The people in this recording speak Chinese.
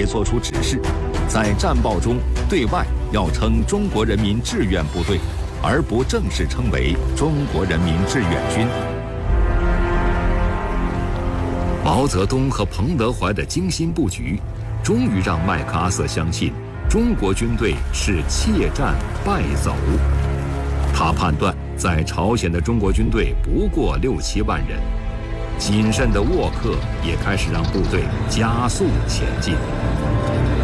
作出指示，在战报中对外要称中国人民志愿部队，而不正式称为中国人民志愿军。毛泽东和彭德怀的精心布局，终于让麦克阿瑟相信中国军队是怯战败走。他判断，在朝鲜的中国军队不过6、7万人，谨慎的沃克也开始让部队加速前进。